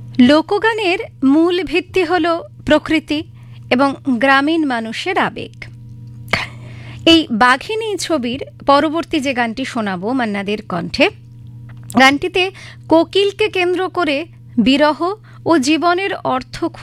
লোকগানের মূল ভিত্তি হল প্রকৃতি এবং গ্রামীণ মানুষের আবেগ। এই বাঘিনী ছবির পরবর্তী যে গানটি শোনাবো মান্নাদের কণ্ঠে, গানটিতে কোকিলকে কেন্দ্র করে বিরহ ও জীবনের অর্থ